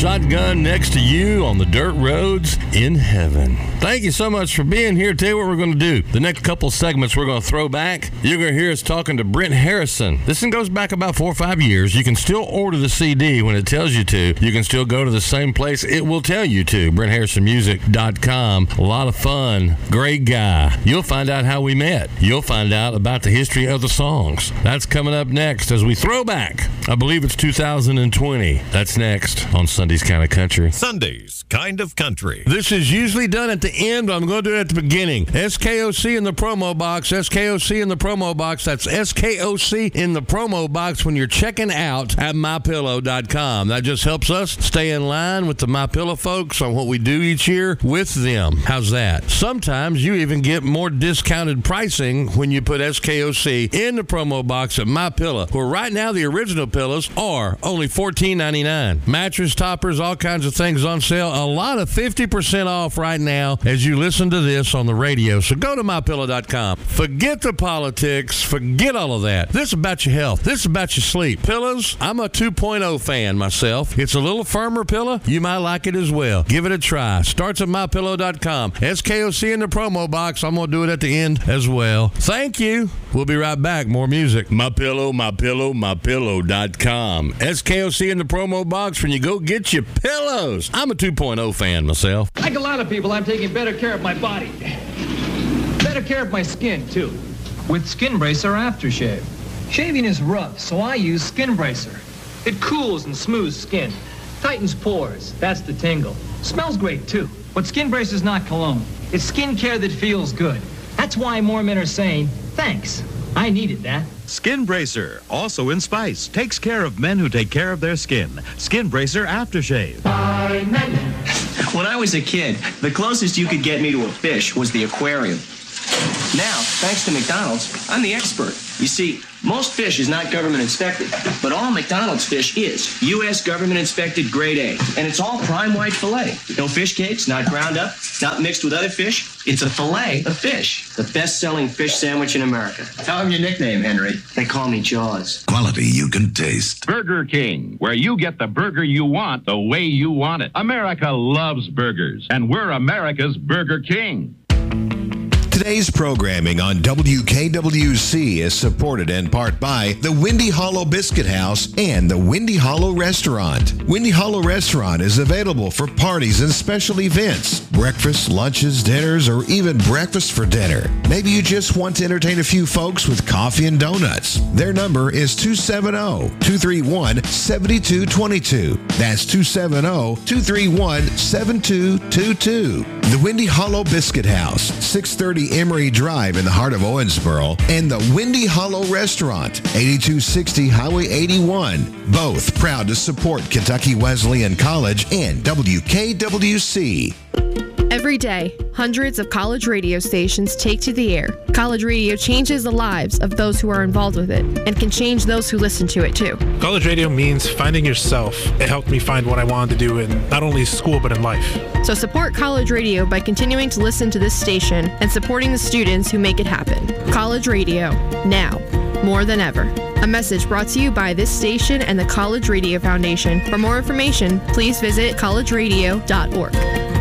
shotgun next to you on the dirt roads in heaven. Thank you so much for being here. Tell you what we're going to do. The next couple segments we're going to throw back. You're going to hear us talking to Brent Harrison. This one goes back about 4 or 5 years. You can still order the CD when it tells you to. You can still go to the same place it will tell you to, BrentHarrisonMusic.com. A lot of fun. Great guy. You'll find out how we met. You'll find out about the history of the songs. That's coming up next as we throw back. I believe it's 2020. That's next on Sunday's Kind of Country. Sunday's Kind of Country. This is usually done at the end, but I'm going to do it at the beginning. SKOC in the promo box. SKOC in the promo box. That's SKOC in the promo box when you're checking out at MyPillow.com. That just helps us stay in line with the MyPillow folks on what we do each year with them. How's that? Sometimes you even get more discounted pricing when you put SKOC in the promo box at MyPillow, where right now the original pillows are only $14.99. Mattress toppers, all kinds of things on sale. A lot of 50% off right now as you listen to this on the radio. So go to MyPillow.com. Forget the politics. Forget all of that. This is about your health. This is about your sleep. Pillows, I'm a 2.0 fan myself. It's a little firmer pillow. You might like it as well. Give it a try. Starts at MyPillow.com. SKOC in the promo box. I'm going to do it at the end as well. Thank you. We'll be right back. More music. MyPillow, MyPillow, MyPillow.com. SKOC in the promo box when you go get your pillows. I'm a 2.0 fan myself. Like a lot of people, I'm taking better care of my body. Better care of my skin, too. With Skin Bracer Aftershave. Shaving is rough, so I use Skin Bracer. It cools and smooths skin. Tightens pores. That's the tingle. Smells great, too. But Skin Bracer's not cologne. It's skin care that feels good. That's why more men are saying, thanks. I needed that. Skin Bracer, also in spice, takes care of men who take care of their skin. Skin Bracer Aftershave. When I was a kid, the closest you could get me to a fish was the aquarium. Now, thanks to McDonald's, I'm the expert. You see, most fish is not government inspected, but all McDonald's fish is U.S. government inspected grade A. And it's all prime white filet. No fish cakes, not ground up, not mixed with other fish. It's a filet of fish. The best-selling fish sandwich in America. Tell them your nickname, Henry. They call me Jaws. Quality you can taste. Burger King, where you get the burger you want the way you want it. America loves burgers, and we're America's Burger King. Today's programming on WKWC is supported in part by the Windy Hollow Biscuit House and the Windy Hollow Restaurant. Windy Hollow Restaurant is available for parties and special events, breakfast, lunches, dinners, or even breakfast for dinner. Maybe you just want to entertain a few folks with coffee and donuts. Their number is 270-231-7222. That's 270-231-7222. The Windy Hollow Biscuit House, 630 Emory Drive in the heart of Owensboro, and the Windy Hollow Restaurant, 8260 Highway 81. Both proud to support Kentucky Wesleyan College and WKWC. Every day, hundreds of college radio stations take to the air. College radio changes the lives of those who are involved with it and can change those who listen to it too. College radio means finding yourself. It helped me find what I wanted to do in not only school but in life. So support college radio by continuing to listen to this station and supporting the students who make it happen. College radio, now, more than ever. A message brought to you by this station and the College Radio Foundation. For more information, please visit collegeradio.org.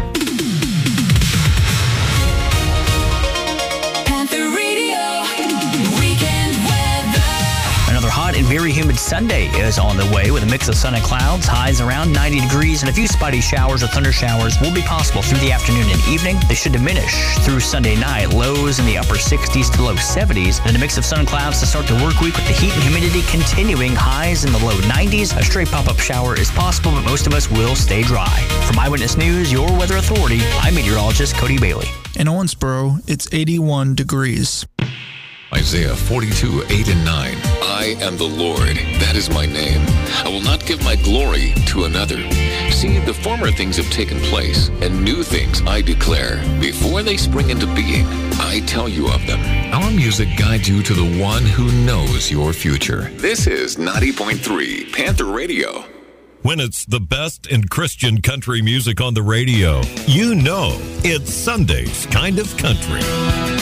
Hot and very humid Sunday is on the way with a mix of sun and clouds. Highs around 90 degrees and a few spotty showers or thunder showers will be possible through the afternoon and evening. They should diminish through Sunday night. Lows in the upper 60s to low 70s. Then a mix of sun and clouds to start the work week with the heat and humidity continuing. Highs in the low 90s. A stray pop-up shower is possible, but most of us will stay dry. From Eyewitness News, your weather authority, I'm meteorologist Cody Bailey. In Owensboro, it's 81 degrees. Isaiah 42:8-9. I am the Lord, that is my name. I will not give my glory to another. See, the former things have taken place, and new things I declare. Before they spring into being, I tell you of them. Our music guides you to the one who knows your future. This is 90.3 Panther Radio. When it's the best in Christian country music on the radio, you know it's Sunday's Kind of Country.